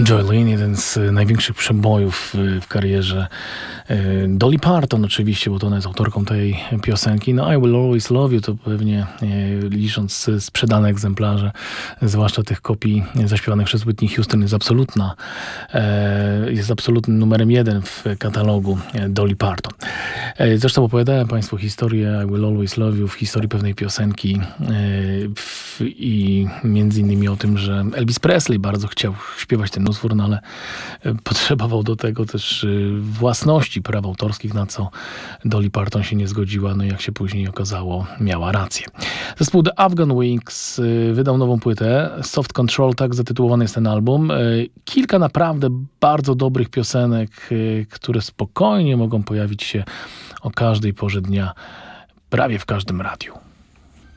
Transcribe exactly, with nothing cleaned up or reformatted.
Joy Lynn, jeden z największych przebojów w karierze Dolly Parton oczywiście, bo to ona jest autorką tej piosenki. No I Will Always Love You to pewnie, licząc sprzedane egzemplarze, zwłaszcza tych kopii zaśpiewanych przez Whitney Houston, jest absolutna, jest absolutnym numerem jeden w katalogu Dolly Parton. Zresztą opowiadałem Państwu historię I Will Always Love You w historii pewnej piosenki i między innymi o tym, że Elvis Presley bardzo chciał śpiewać ten utwór, no ale potrzebował do tego też własności praw autorskich, na co Dolly Parton się nie zgodziła, no i jak się później okazało, miała rację. Zespół The Afghan Wigs wydał nową płytę, Soft Control, tak zatytułowany jest ten album. Kilka naprawdę bardzo dobrych piosenek, które spokojnie mogą pojawić się o każdej porze dnia, prawie w każdym radiu.